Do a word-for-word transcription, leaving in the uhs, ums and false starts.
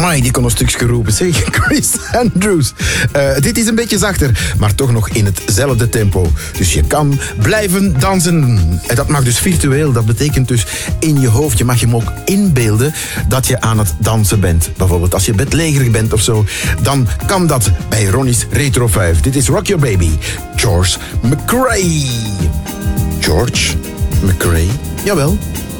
Amai, die kon een stukje roepen. Zeg, Chris Andrews. Uh, dit is een beetje zachter, maar toch nog in hetzelfde tempo. Dus je kan blijven dansen. En dat mag dus virtueel. Dat betekent dus in je hoofd. Je mag je hem ook inbeelden dat je aan het dansen bent. Bijvoorbeeld als je bedlegerig bent of zo. Dan kan dat bij Ronnie's Retro vijf. Dit is Rock Your Baby. George McRae. George McRae? Jawel.